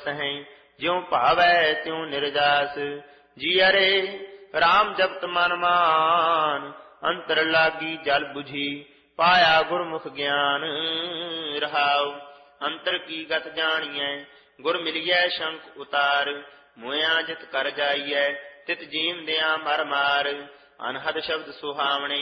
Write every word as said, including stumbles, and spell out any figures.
ਤਹੈਂ ਜਿਉ ਭਾਵੈ ਤਿਉ ਨਿਰਜਾਸ। ਜੀ ਅਰੇ ਰਾਮ ਜਪਤ ਮਨ ਮਾਨ ਅੰਤਰ ਲਾਗੀ ਜਲ ਬੁਝੀ ਪਾਇਆ ਗੁਰਮੁਖ ਗਿਆਨ ਰਹਾਉ। ਅੰਤਰ ਕੀ ਗਤ ਜਾਣੀਐ ਗੁਰ ਮਿਲਿਐ ਸ਼ੰਕ ਉਤਾਰ ਮੋਇਆ ਜਿਤ ਕਰ ਜਾਈਐ ਤਿਤ ਜੀਵਦਿਆਂ ਮਰ ਮਾਰ। ਅਨਹਦ ਸ਼ਬਦ ਸੁਹਾਵਣੇ